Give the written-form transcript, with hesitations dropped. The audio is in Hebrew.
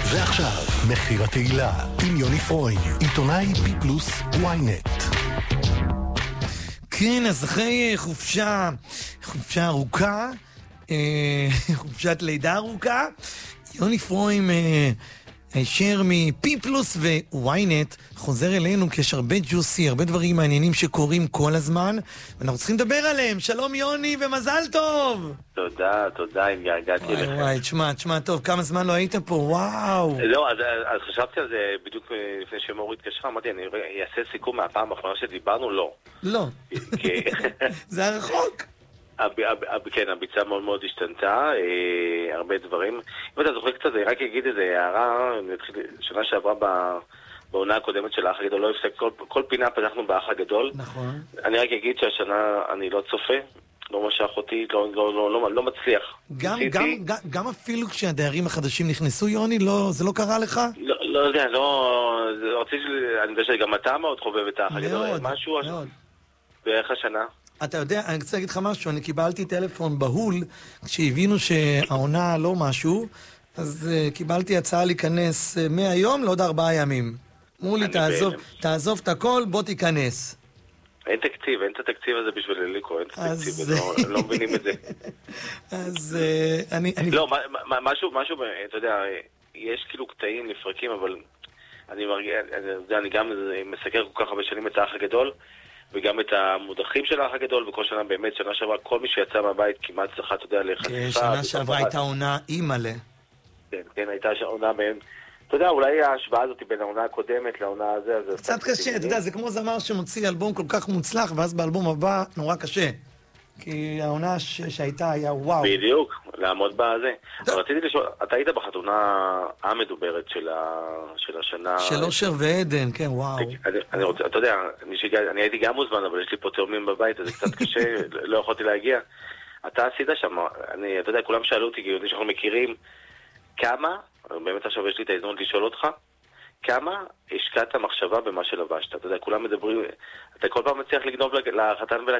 ועכשיו, מחיר התהילה עם יוני פרוין, עיתונאי בי פלוס וויינט. כן, אז אחרי חופשה ארוכה, חופשת לידה ארוכה, יוני פרוין הישר מפי פלוס וויינט חוזר אלינו, כי יש הרבה ג'וסי, הרבה דברים מעניינים שקורים כל הזמן, ואנחנו צריכים לדבר עליהם. שלום יוני ומזל טוב. תודה, הגעתי אליכם. וואי, תשמע טוב, כמה זמן לא היית פה, וואו. לא, אז חשבתי על זה בדיוק לפני שמור התקשרה, אמרתי, אני אעשה סיכום מהפעם האחרונה שדיברנו, לא. זה הרחוק. כן, הביצה מאוד מאוד השתנתה, הרבה דברים. אם אתה זוכר קצת, אני רק אגיד איזה הערה, שנה שעברה בעונה הקודמת של האח הגדול, לא הפסק, כל פינה פתחנו באח הגדול. נכון. אני רק אגיד שהשנה אני לא צופה, לא משך אותי, לא מצליח. גם אפילו כשהדיירים החדשים נכנסו, יוני, זה לא קרה לך? לא יודע, אני יודע שגם אתה מאוד חובב את האח הגדול. משהו בערך השנה. אתה יודע, אני רוצה להגיד לך משהו, אני קיבלתי טלפון בהול, כשהבינו שהעונה לא משהו, אז קיבלתי הצעה להיכנס מהיום לעוד 4 ימים. אמרו לי, תעזוב את הכל, בוא תיכנס. אין תקציב, אין את התקציב הזה בשביל אליקו, אין את התקציב, לא מבינים את זה. אז אני... לא, משהו, אתה יודע, יש כאילו קטעים לפרקים, אבל אני גם מסקר כל כך הרבה שנים את האח הגדול, וגם את המודחים של האח הגדול, וכל שנה באמת, שנה שעברה, כל מי שיצא מהבית כמעט צריכה, אתה יודע, לחשיפה. כן, שנה שעברה הייתה עונה אימאלה. כן, הייתה עונה מהם. אתה יודע, אולי ההשוואה הזאת בין העונה הקודמת לעונה הזה... קצת קשה, אתה יודע, זה כמו זמר שמוציא אלבום כל כך מוצלח, ואז באלבום הבא נורא קשה. כי העונה שהייתה היה וואו. בדיוק, לעמוד בזה. רציתי לשאול, אתה היית בחתונה המדוברת של השנה... של אושר ועדן, כן, וואו. אני רוצה, אתה יודע, אני הייתי גם מוזמן, אבל יש לי פה תאומים בבית, אז זה קצת קשה, לא יכולתי להגיע. אתה עשית שם, אתה יודע, כולם שאלו אותי, כי שאנחנו מכירים כמה, באמת עכשיו יש לי את ההזדמנות לשאול אותך, כמה השקעת מחשבה במה שלבשת. אתה יודע, כולם מדברים, אתה כל פעם מצליח לגנוב לחתן